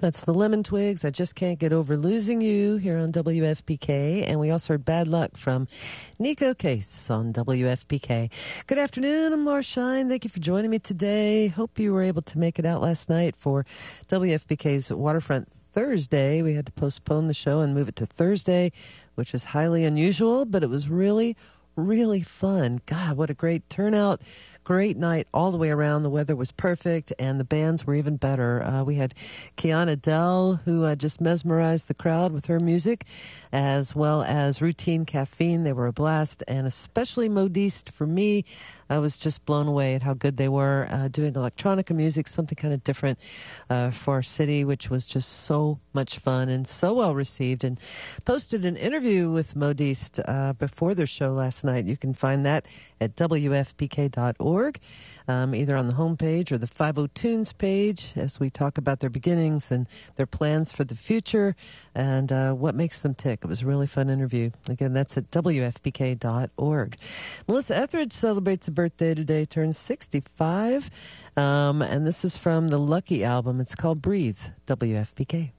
That's the Lemon Twigs. I Just Can't Get Over Losing You here on WFPK. And we also heard Bad Luck from Nico Case on WFPK. Good afternoon. I'm Laura Shine. Thank you for joining me today. Hope you were able to make it out last night for WFPK's Waterfront Thursday. We had to postpone the show and move it to Thursday, which is highly unusual, but it was really fun. God, what a great turnout. Great night all the way around. The weather was perfect, and the bands were even better. We had Kiana Dell, who just mesmerized the crowd with her music, as well as Routine Caffeine. They were a blast, and especially Modiste for me. I was just blown away at how good they were doing electronica music, something kind of different for our city, which was just so much fun and so well received. And posted an interview with Modiste before their show last night. You can find that at WFPK.org, either on the homepage or the 50 Tunes page, as we talk about their beginnings and their plans for the future and what makes them tick. It was a really fun interview. Again, that's at WFPK.org. Melissa Etheridge celebrates a birthday today, turns 65, and this is from the Lucky album. It's called Breathe, WFPK.